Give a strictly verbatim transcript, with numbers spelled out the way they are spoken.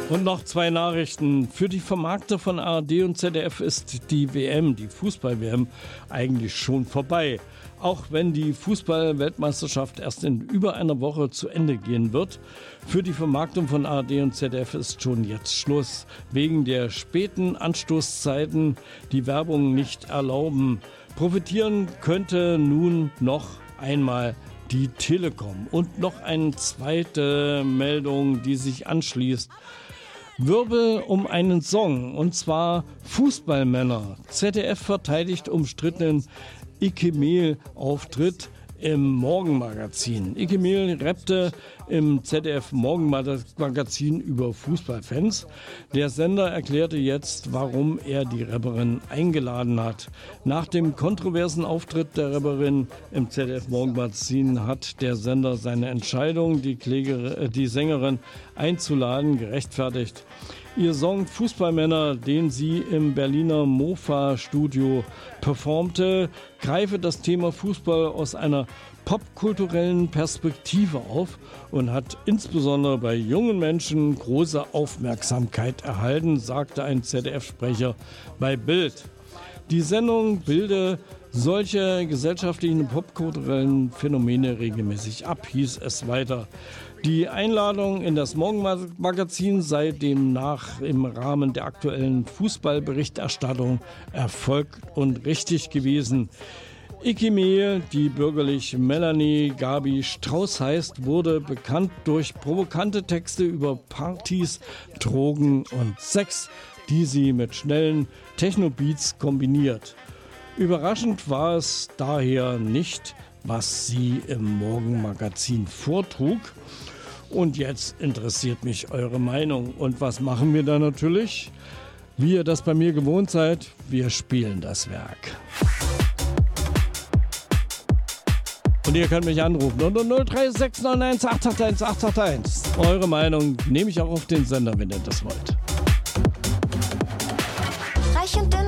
Und noch zwei Nachrichten. Für die Vermarkter von A R D und Z D F ist die W M, die Fußball-W M, eigentlich schon vorbei. Auch wenn die Fußball-Weltmeisterschaft erst in über einer Woche zu Ende gehen wird. Für die Vermarktung von A R D und Z D F ist schon jetzt Schluss. Wegen der späten Anstoßzeiten, die Werbung nicht erlauben. Profitieren könnte nun noch einmal die Telekom. Und noch eine zweite Meldung, die sich anschließt. Wirbel um einen Song, und zwar Fußballmänner. Z D F verteidigt umstrittenen Ike Mehl-Auftritt im Morgenmagazin. Ike Mehl rappte im Z D F Morgenmagazin über Fußballfans. Der Sender erklärte jetzt, warum er die Rapperin eingeladen hat. Nach dem kontroversen Auftritt der Rapperin im Z D F Morgenmagazin hat der Sender seine Entscheidung, die, Kläger, die Sängerin einzuladen, gerechtfertigt. Ihr Song Fußballmänner, den sie im Berliner Mofa-Studio performte, greife das Thema Fußball aus einer popkulturellen Perspektive auf und hat insbesondere bei jungen Menschen große Aufmerksamkeit erhalten, sagte ein Z D F-Sprecher bei Bild. Die Sendung bilde solche gesellschaftlichen und popkulturellen Phänomene regelmäßig ab, hieß es weiter. Die Einladung in das Morgenmagazin sei demnach im Rahmen der aktuellen Fußballberichterstattung erfolgt und richtig gewesen. Ike Mehl, die bürgerlich Melanie Gabi Strauß heißt, wurde bekannt durch provokante Texte über Partys, Drogen und Sex, die sie mit schnellen Techno-Beats kombiniert. Überraschend war es daher nicht, was sie im Morgenmagazin vortrug. Und jetzt interessiert mich eure Meinung. Und was machen wir da natürlich? Wie ihr das bei mir gewohnt seid, wir spielen das Werk. Und ihr könnt mich anrufen unter null drei sechs neun eins acht acht eins acht acht eins. Eure Meinung nehme ich auch auf den Sender, wenn ihr das wollt.